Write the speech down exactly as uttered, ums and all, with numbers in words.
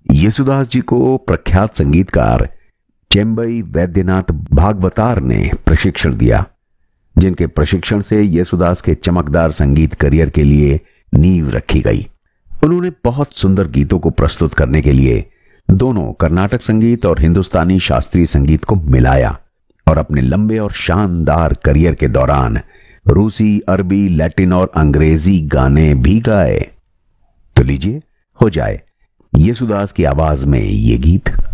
येसुदास जी को प्रख्यात संगीतकार चेम्बई वैद्यनाथ भागवतार ने प्रशिक्षण दिया, जिनके प्रशिक्षण से येसुदास के चमकदार संगीत करियर के लिए नींव रखी गई। उन्होंने बहुत सुंदर गीतों को प्रस्तुत करने के लिए दोनों कर्नाटक संगीत और हिंदुस्तानी शास्त्रीय संगीत को मिलाया और अपने लंबे और शानदार करियर के दौरान रूसी, अरबी, लैटिन और अंग्रेजी गाने भी गाए। तो लीजिए हो जाए येसुदास की आवाज में ये गीत।